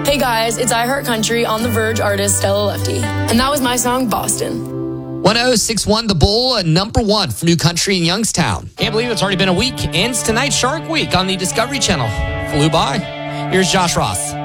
Hey guys, it's I Heart Country on The Verge artist Stella Lefty. And that was my song, Boston. 1061 The Bull, #1 for New Country in Youngstown. Can't believe it's already been a week, and it's tonight's Shark Week on the Discovery Channel. Flew by. Here's Josh Ross.